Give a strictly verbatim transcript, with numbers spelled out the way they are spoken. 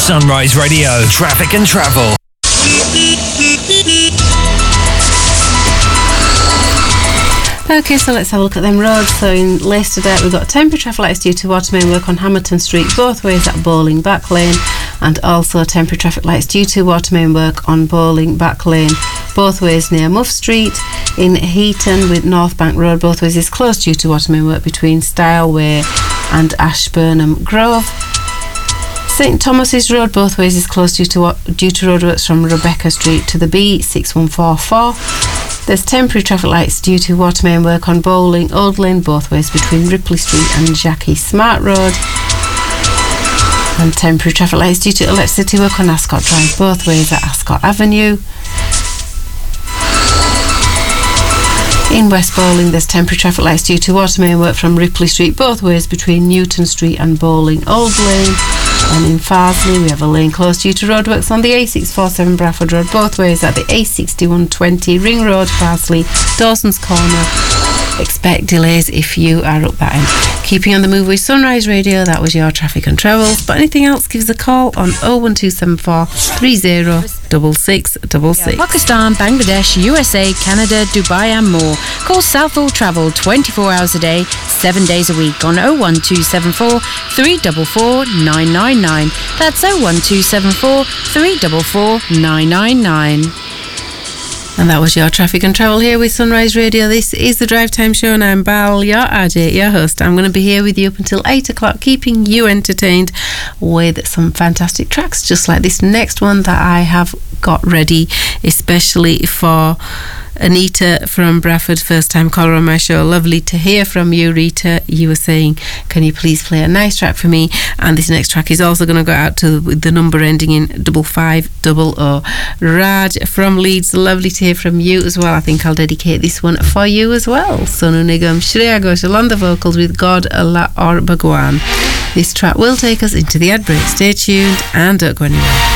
Sunrise Radio, traffic and travel. Okay, so let's have a look at them roads. So in Leicester, we've got temporary traffic lights due to water main work on Hamilton Street both ways at Bowling Back Lane, and also temporary traffic lights due to water main work on Bowling Back Lane both ways near Muff Street. In Heaton with North Bank Road both ways is closed due to water main work between Style Way and Ashburnham Grove. St Thomas's Road both ways is closed due to due to roadworks from Rebecca Street to the B six one four four. There's temporary traffic lights due to water main work on Bowling Old Lane both ways between Ripley Street and Jackie Smart Road. And temporary traffic lights due to electricity work on Ascot Drive both ways at Ascot Avenue. In West Bowling, there's temporary traffic lights due to water main work from Ripley Street both ways between Newton Street and Bowling Old Lane. And in Farsley, we have a lane closed due to roadworks on the A six forty-seven Bradford Road both ways at the A sixty-one twenty Ring Road, Farsley, Dawson's Corner. Expect delays if you are up that end. Keeping on the move with Sunrise Radio, that was your traffic and travels. But anything else, give us a call on oh one two seven four three oh six six six six. Pakistan, Bangladesh, U S A, Canada, Dubai and more. Call Southall Travel twenty-four hours a day, seven days a week on oh one two seven four three four four nine nine nine. That's oh one two seven four three four four nine nine nine. And that was your traffic and travel here with Sunrise Radio. This is the Drive Time Show, and I'm Bal, your R J, your host. I'm going to be here with you up until eight o'clock, keeping you entertained with some fantastic tracks, just like this next one that I have got ready, especially for Anita from Bradford, first time caller on my show. Lovely to hear from you, Rita. You were saying, can you please play a nice track for me? And this next track is also going to go out to the, the number ending in double five double oh. Raj from Leeds, lovely to hear from you as well. I think I'll dedicate this one for you as well. Sonu Nigam, Shreya Ghoshal on the vocals with God, Allah or Bhagwan. This track will take us into the ad break. Stay tuned and don't go anywhere.